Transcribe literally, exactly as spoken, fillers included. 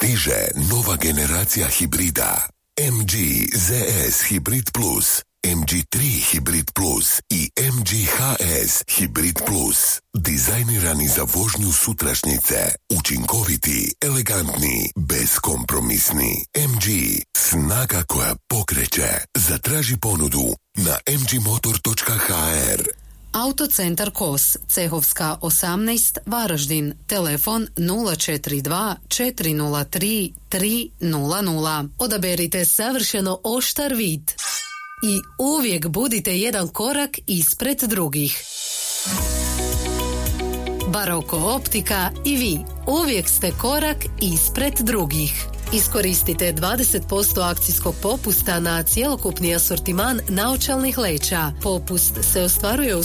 Stiže nova generacija hibrida M G Z S Hybrid Plus, M G tri Hybrid Plus i M G H S Hybrid Plus. Dizajnirani za vožnju sutrašnjice. Učinkoviti, elegantni, beskompromisni. M G, snaga koja pokreće. Zatraži ponudu na em ge motor točka ha er. Autocentar Kos, Cehovska osamnaest, Varaždin, telefon nula četiri dva četiri nula tri tri nula nula. Odaberite savršeno oštar vid i uvijek budite jedan korak ispred drugih. Baroko optika i vi uvijek ste korak ispred drugih. Iskoristite dvadeset posto akcijskog popusta na cjelokupni asortiman naočalnih leća. Popust se ostvaruje u